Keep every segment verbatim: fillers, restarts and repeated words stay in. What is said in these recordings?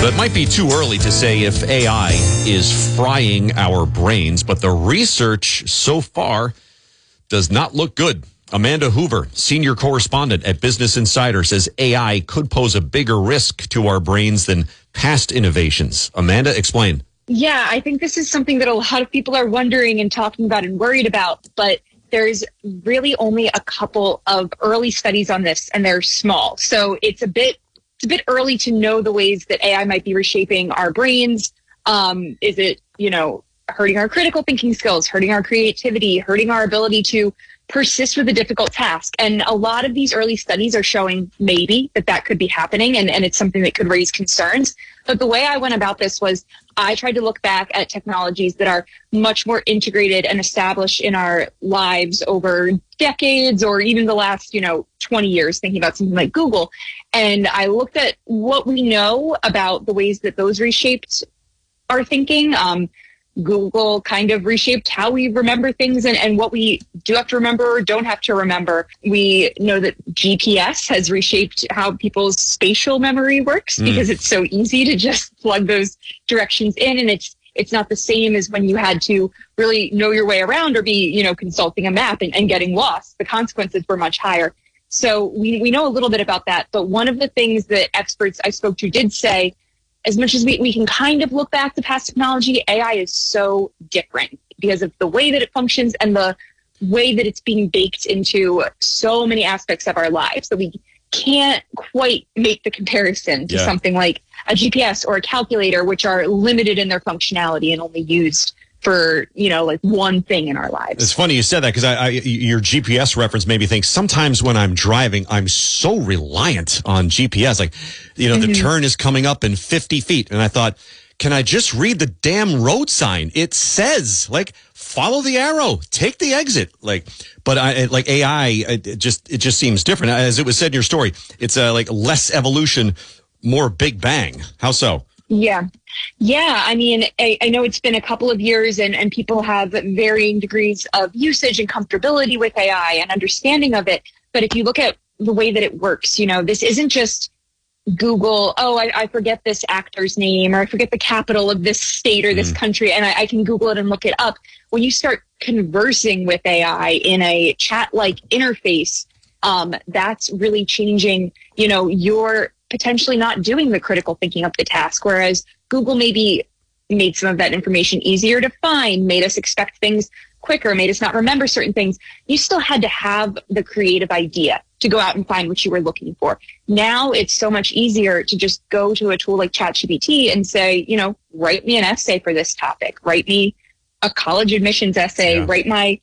It might be too early to say if A I is frying our brains, but the research so far does not look good. Amanda Hoover, senior correspondent at Business Insider, says A I could pose a bigger risk to our brains than past innovations. Amanda, explain. Yeah, I think this is something that a lot of people are wondering and talking about and worried about, but there's really only a couple of early studies on this, and they're small. So it's a bit it's a bit early to know the ways that A I might be reshaping our brains. Um, is it, you know, hurting our critical thinking skills, hurting our creativity, hurting our ability to persist with a difficult task? And a lot of these early studies are showing maybe that that could be happening, and, and it's something that could raise concerns. But the way I went about this was I tried to look back at technologies that are much more integrated and established in our lives over decades or even the last, you know, twenty years, thinking about something like Google. And I looked at what we know about the ways that those reshaped our thinking. Um, Google kind of reshaped how we remember things and, and what we do have to remember or don't have to remember. We know that G P S has reshaped how people's spatial memory works mm. because it's so easy to just plug those directions in, and it's it's not the same as when you had to really know your way around or be, you know, consulting a map and, and getting lost. The consequences were much higher. So we, we know a little bit about that. But one of the things that experts I spoke to did say, as much as we, we can kind of look back to past technology, A I is so different because of the way that it functions and the way that it's being baked into so many aspects of our lives that we can't quite make the comparison to yeah. something like a G P S or a calculator, which are limited in their functionality and only used for, you know, like one thing in our lives. It's funny you said that because I, I, your G P S reference made me think sometimes when I'm driving, I'm so reliant on G P S. Like, you know, mm-hmm. the turn is coming up in fifty feet. And I thought, can I just read the damn road sign? It says, like, follow the arrow, take the exit. Like, but I, like A I, it just, it just seems different. As it was said in your story, it's uh, like less evolution, more Big Bang. How so? Yeah. Yeah. I mean, I, I know it's been a couple of years and, and people have varying degrees of usage and comfortability with A I and understanding of it. But if you look at the way that it works, you know, this isn't just Google, oh, I, I forget this actor's name or I forget the capital of this state or this mm. country, and I, I can Google it and look it up. When you start conversing with A I in a chat-like interface, um, that's really changing, you know, your potentially not doing the critical thinking of the task, whereas Google maybe made some of that information easier to find, made us expect things quicker, made us not remember certain things. You still had to have the creative idea to go out and find what you were looking for. Now it's so much easier to just go to a tool like ChatGPT and say, you know, write me an essay for this topic, write me a college admissions essay, yeah. write my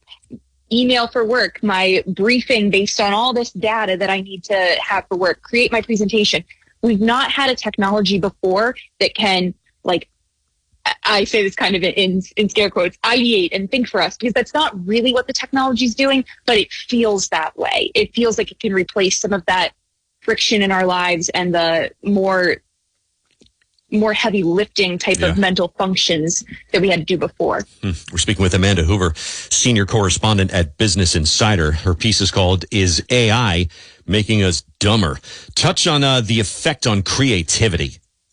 email for work, my briefing based on all this data that I need to have for work, create my presentation. We've not had a technology before that can, like, I say this kind of in, in scare quotes, ideate and think for us, because that's not really what the technology is doing, but it feels that way. It feels like it can replace some of that friction in our lives and the more more heavy lifting type yeah. of mental functions that we had to do before. Hmm. We're speaking with Amanda Hoover, senior correspondent at Business Insider. Her piece is called Is A I Making Us Dumber? Touch on uh, the effect on creativity.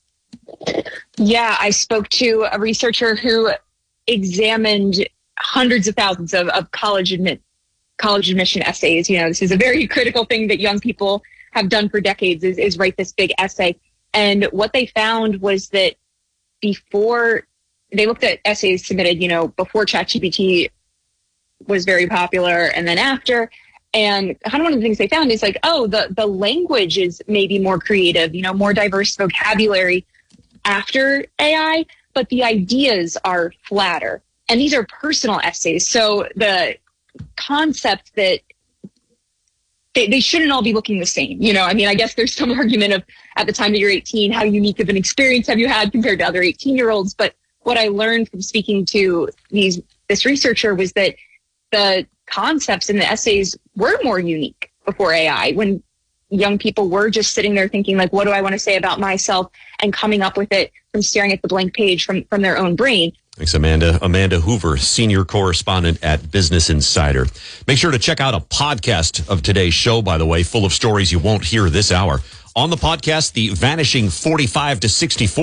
Yeah, I spoke to a researcher who examined hundreds of thousands of, of college admit college admission essays. You know, this is a very critical thing that young people have done for decades is, is write this big essay. And what they found was that before they looked at essays submitted, you know, before ChatGPT was very popular and then after, and kind of one of the things they found is like, oh, the, the language is maybe more creative, you know, more diverse vocabulary after A I, but the ideas are flatter. And these are personal essays. So the concept that They, they shouldn't all be looking the same. You know, I mean, I guess there's some argument of at the time that you're eighteen, how unique of an experience have you had compared to other eighteen year olds? But what I learned from speaking to these, this researcher was that the concepts in the essays were more unique before A I, when young people were just sitting there thinking like, what do I want to say about myself, and coming up with it from staring at the blank page from, from their own brain. Thanks, Amanda. Amanda Hoover, senior correspondent at Business Insider. Make sure to check out a podcast of today's show, by the way, full of stories you won't hear this hour. On the podcast, the vanishing forty-five to sixty-four